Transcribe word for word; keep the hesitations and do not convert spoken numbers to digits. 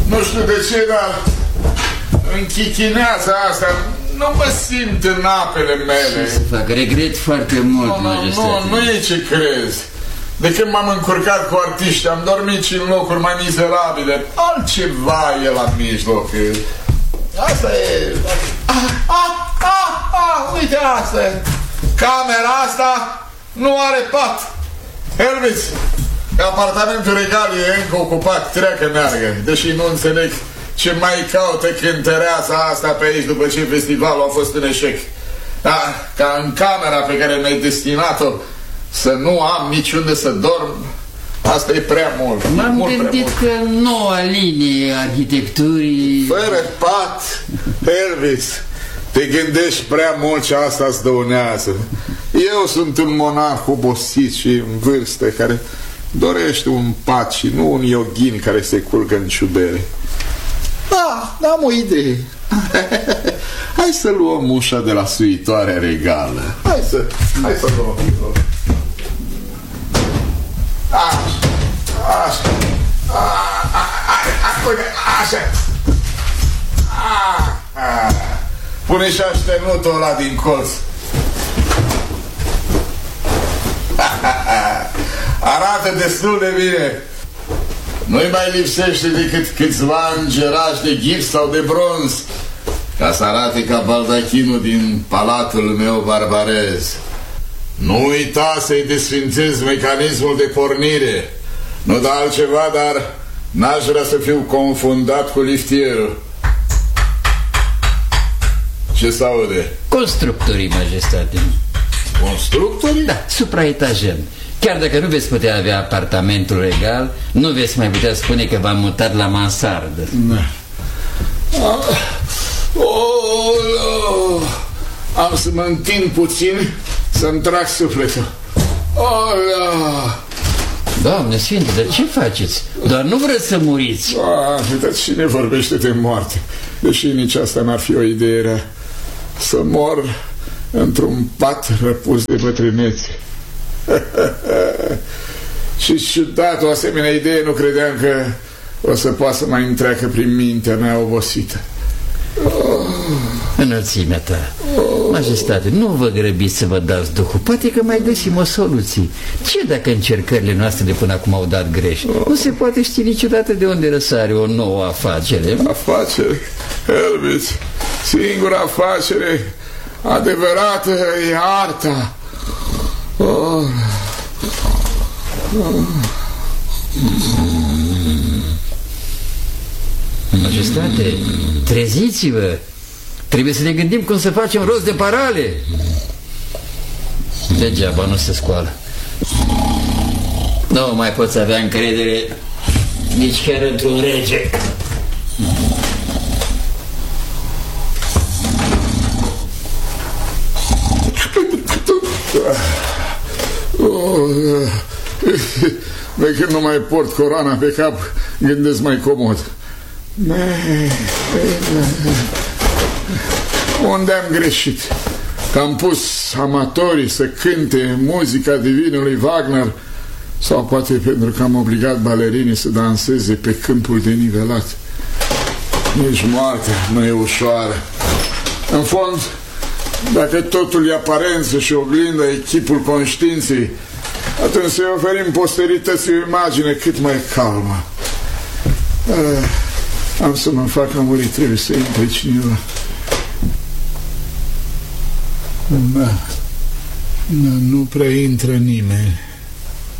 Nu știu de ce, dar în chichineața asta nu mă simt în apele mele. Ce să fac? Regret foarte mult, nu, majestate. Nu, nu e ce crezi. De când m-am încurcat cu artiști, am dormit și în locuri mai mizerabile. Altceva e la mijloc. Asta e... Ah, ah, ah, ah, uite asta e. Camera asta nu are pat. Elvis, apartamentul regal e încă ocupat, treacă meargă. Deși nu înțeleg ce mai caută cântăreasa asta pe aici după ce festivalul a fost în eșec. Da, ca în camera pe care mi-ai destinat-o să nu am niciunde să dorm, asta e prea mult. M-am gândit că noua linie arhitecturii... Fără pat, Elvis, te gândești prea mult și asta îți dăunează. Eu sunt un monarh obosit și în vârstă care dorește un pat și nu un yoghin care se culcă în ciubere. Da, am o idee. Hai să luăm ușa de la suitoarea regală. Hai să, hai să luăm. Așa, așa, așa, așa. Pune și așternutul ăla din colț. Arată destul de bine. Nu-i mai lipsește decât câțiva îngerași de gips sau de bronz ca să arate ca baldachinul din palatul meu barbarez. Nu uita să-i desfințezi mecanismul de pornire. Nu da altceva, dar n-aș vrea să fiu confundat cu liftierul. Ce s-aude? Constructorii, majestate. Constructorii? Da, supraetajen. Chiar dacă nu veți putea avea apartamentul regal, nu veți mai putea spune că v-am mutat la mansardă. Da. Oh, oh, am să mă întind puțin să-mi trag sufletul. Oh, oh. Doamne Sfinte, dar ce faceți? Doar nu vreți să muriți? Ah, dar cine vorbește de moarte? Deși nici asta n-ar fi o idee rea. Să mor într-un pat răpus de bătrânețe. Și ciudat, o asemenea idee nu credeam că o să poată să mai îmi treacă prin mintea mea obosită. Oh. Înălțimea ta, oh. Majestate, nu vă grăbiți să vă dați duhul. Poate că mai găsim o soluție. Ce dacă încercările noastre de până acum au dat greș? Oh. Nu se poate ști niciodată de unde răsare o nouă afacere. Afacere? Elvis, singura afacere adevărată e arta. Oh. Oh. Majestate, treziți-vă. Trebuie să ne gândim cum să facem rost de parale. Degeaba nu se scoală. Nu mai poți avea încredere nici chiar într-un rege. Oh, de când nu mai port coroana pe cap, gândesc mai comod. Unde am greșit? Că am pus amatorii să cânte muzica divină lui Wagner, sau poate pentru că am obligat balerinii să danseze pe câmpul denivelat. Nici moartea nu e ușoară. În fond, dacă totul e aparență și oglindă echipul conștiinței, atunci să-i oferim posterității o imagine cât mai calmă. Uh, am să mă fac a muri, trebuie să intre cineva. Da. Da, nu prea intră nimeni.